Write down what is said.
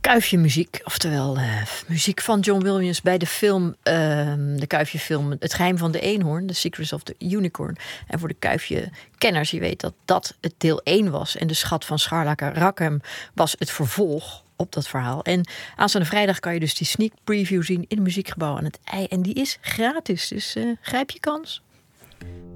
Kuifje-muziek, oftewel muziek van John Williams bij de film, de Kuifje-film Het Geheim van de Eenhoorn, The Secrets of the Unicorn. En voor de Kuifje-kenners, je weet dat dat het deel 1 was. En de Schat van Scharlaka Rackham was het vervolg op dat verhaal. En aanstaande vrijdag kan je dus die sneak preview zien in het Muziekgebouw aan het IJ. En die is gratis, dus grijp je kans.